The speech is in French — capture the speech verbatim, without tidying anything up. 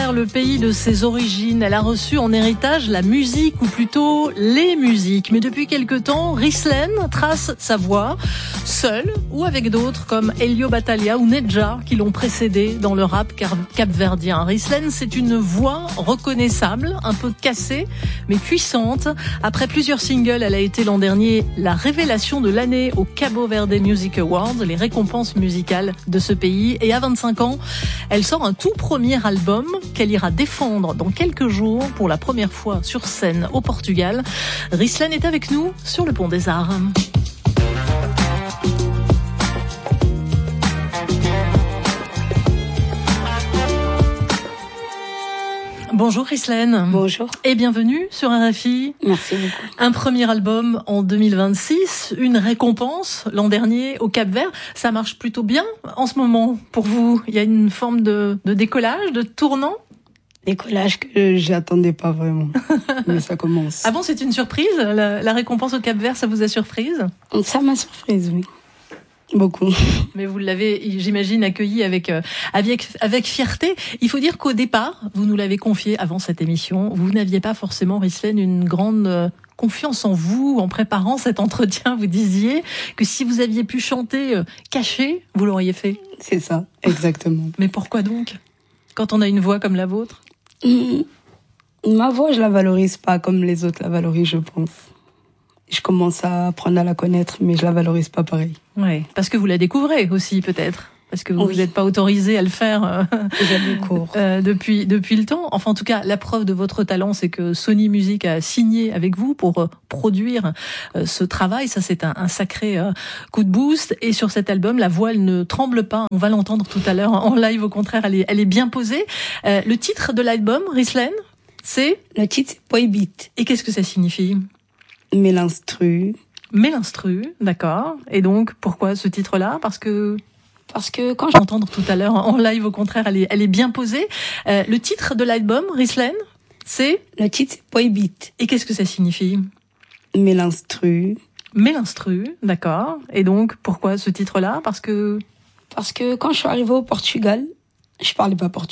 Cap-Vert, le pays de ses origines. Elle a reçu en héritage la musique, ou plutôt les musiques. Mais depuis quelque temps, Rislen trace sa voie, seule ou avec d'autres comme Elio Battaglia ou Nedja, qui l'ont précédé dans le rap capverdien. Rislen, c'est une voix reconnaissable, un peu cassée, mais puissante. Après plusieurs singles, elle a été l'an dernier la révélation de l'année au Cabo Verde Music Awards, les récompenses musicales de ce pays. Et à vingt-cinq ans, elle sort un tout premier album qu'elle ira défendre dans quelques jours pour la première fois sur scène au Portugal. Rislen est avec nous sur le Pont des Arts. Bonjour Rislen. Bonjour. Et bienvenue sur R F I. Merci beaucoup. Un premier album en deux mille vingt-six, une récompense l'an dernier au Cap-Vert. Ça marche plutôt bien en ce moment pour vous. Il y a une forme de, de décollage, de tournant. Décollage que j'attendais pas vraiment, mais ça commence. Ah bon, c'est une surprise, la, la récompense au Cap-Vert, ça vous a surprise? Ça m'a surprise, oui. Beaucoup. Mais vous l'avez, j'imagine, accueilli avec, euh, avec, avec fierté. Il faut dire qu'au départ, vous nous l'avez confié avant cette émission, vous n'aviez pas forcément, Rislen, une grande euh, confiance en vous. En préparant cet entretien, vous disiez que si vous aviez pu chanter euh, caché, vous l'auriez fait. C'est ça, exactement. Mais pourquoi donc, quand on a une voix comme la vôtre? Mmh. Ma voix, je la valorise pas comme les autres la valorisent, je pense. Je commence à apprendre à la connaître, mais je la valorise pas pareil. Ouais, parce que vous la découvrez aussi, peut-être. Parce que vous oui. vous n'êtes pas autorisé à le faire euh, euh, depuis depuis le temps. Enfin, en tout cas, la preuve de votre talent, c'est que Sony Music a signé avec vous pour euh, produire euh, ce travail. Ça, c'est un, un sacré euh, coup de boost. Et sur cet album, la voix, elle ne tremble pas. On va l'entendre tout à l'heure en live. Au contraire, elle est, elle est bien posée. Euh, le titre de l'album, Rislen, c'est? Le titre, c'est Boy Beat. Et qu'est-ce que ça signifie? Mais l'instru. Mais l'instru, d'accord. Et donc, pourquoi ce titre-là? Parce que... Parce que quand je l'entends tout à l'heure en live, au contraire, elle est, elle est bien posée. Euh, le titre de l'album, Rislen, c'est? Le titre, c'est Boy Beat. Et qu'est-ce que ça signifie? Mais l'instru. Mais l'instru, d'accord. Et donc, pourquoi ce titre-là? Parce que... Parce que quand je suis arrivée au Portugal, je parlais pas portugais.